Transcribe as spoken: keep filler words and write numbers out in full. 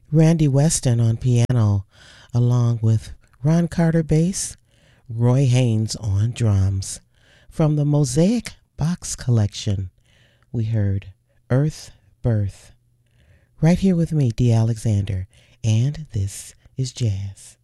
Randy Weston on piano, along with Ron Carter bass, Roy Haynes on drums. From the Mosaic Box Collection, we heard Earth Birth. Right here with me, Dee Alexander, and this is Jazz.